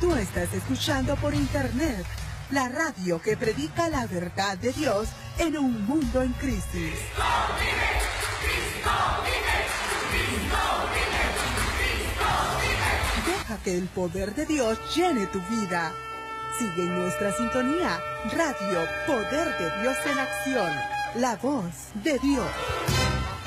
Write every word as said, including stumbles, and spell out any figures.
Tú estás escuchando por internet la radio que predica la verdad de Dios en un mundo en crisis. Deja que el poder de Dios llene tu vida. Sigue en nuestra sintonía, Radio Poder de Dios en Acción, la voz de Dios.